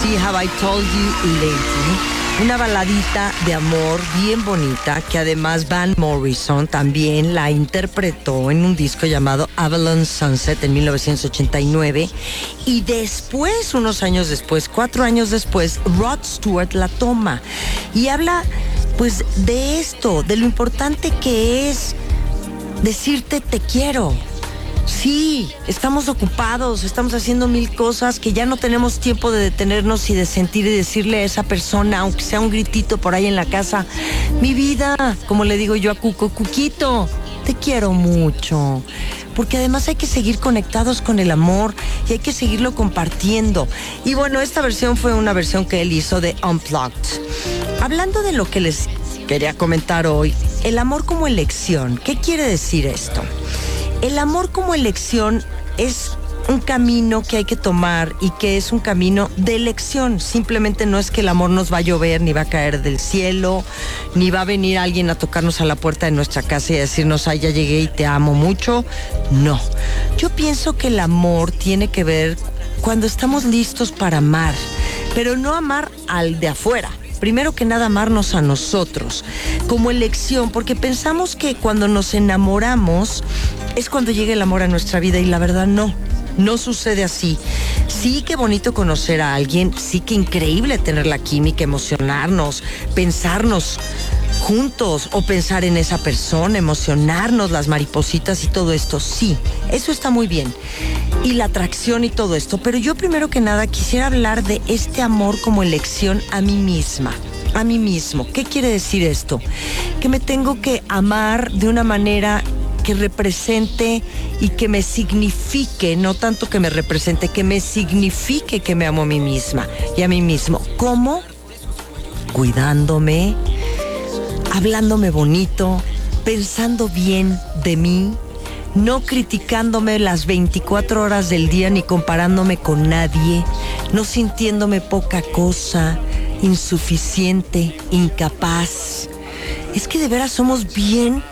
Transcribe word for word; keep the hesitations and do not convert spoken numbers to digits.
See Have I Told You Lately, una baladita de amor bien bonita que además Van Morrison también la interpretó en un disco llamado Avalon Sunset en mil novecientos ochenta y nueve, y después, unos años después, cuatro años después, Rod Stewart la toma y habla pues de esto, de lo importante que es decirte te quiero. Sí, estamos ocupados, estamos haciendo mil cosas que ya no tenemos tiempo de detenernos y de sentir y decirle a esa persona, aunque sea un gritito por ahí en la casa, mi vida, como le digo yo a Cuco, Cuquito, te quiero mucho. Porque además hay que seguir conectados con el amor y hay que seguirlo compartiendo. Y bueno, esta versión fue una versión que él hizo de Unplugged. Hablando de lo que les quería comentar hoy, el amor como elección, ¿qué quiere decir esto? El amor como elección es un camino que hay que tomar y que es un camino de elección. Simplemente no es que el amor nos va a llover, ni va a caer del cielo, ni va a venir alguien a tocarnos a la puerta de nuestra casa y a decirnos, ay, ya llegué y te amo mucho. No. Yo pienso que el amor tiene que ver cuando estamos listos para amar, pero no amar al de afuera. Primero que nada, amarnos a nosotros como elección, porque pensamos que cuando nos enamoramos es cuando llega el amor a nuestra vida y la verdad no, no sucede así. Sí, qué bonito conocer a alguien, sí, qué increíble tener la química, emocionarnos, pensarnos juntos o pensar en esa persona, emocionarnos, las maripositas y todo esto, sí, eso está muy bien. Y la atracción y todo esto, pero yo primero que nada quisiera hablar de este amor como elección a mí misma, a mí mismo. ¿Qué quiere decir esto? Que me tengo que amar de una manera que represente y que me signifique, no tanto que me represente, que me signifique que me amo a mí misma y a mí mismo. ¿Cómo? Cuidándome, hablándome bonito, pensando bien de mí, no criticándome las veinticuatro horas del día ni comparándome con nadie, no sintiéndome poca cosa, insuficiente, incapaz. Es que de veras somos bien